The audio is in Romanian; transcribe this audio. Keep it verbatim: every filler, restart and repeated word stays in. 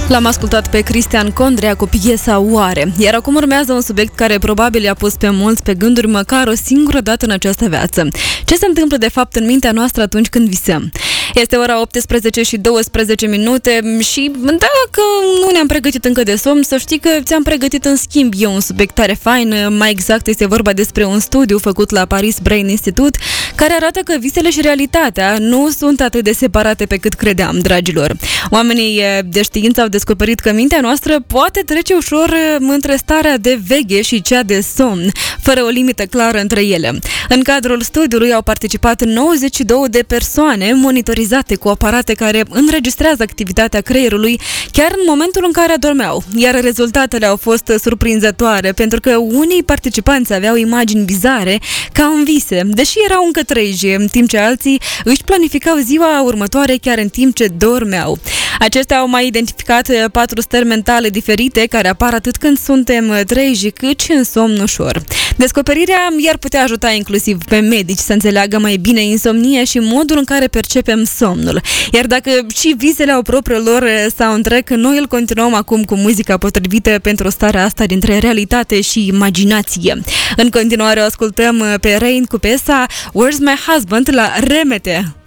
L-am ascultat pe Cristian Condrea cu piesa Oare, iar acum urmează un subiect care probabil i-a pus pe mulți pe gânduri măcar o singură dată în această viață. Ce se întâmplă de fapt în mintea noastră atunci când visăm? Este ora optsprezece și douăsprezece minute și dacă nu ne-am pregătit încă de somn, să știi că ți-am pregătit în schimb eu un subiect tare fain. Mai exact este vorba despre un studiu făcut la Paris Brain Institute care arată că visele și realitatea nu sunt atât de separate pe cât credeam, dragilor. Oamenii de știință au descoperit că mintea noastră poate trece ușor între starea de veche și cea de somn, fără o limită clară între ele. În cadrul studiului au participat nouăzeci și două de persoane monitorizate cu aparate care înregistrează activitatea creierului chiar în momentul în care adormeau, iar rezultatele au fost surprinzătoare pentru că unii participanți aveau imagini bizare ca în vise, deși erau încă treji, în timp ce alții își planificau ziua următoare chiar în timp ce dormeau. Aceștia au mai identificat patru stări mentale diferite care apar atât când suntem treji cât și în somn ușor. Descoperirea i-ar putea ajuta inclusiv pe medici să înțeleagă mai bine insomnia și modul în care percepem somnul. Iar dacă și visele au propriul lor soundtrack, noi îl continuăm acum cu muzica potrivită pentru starea asta dintre realitate și imaginație. În continuare o ascultăm pe Rain cu piesa Where's My Husband la Remete.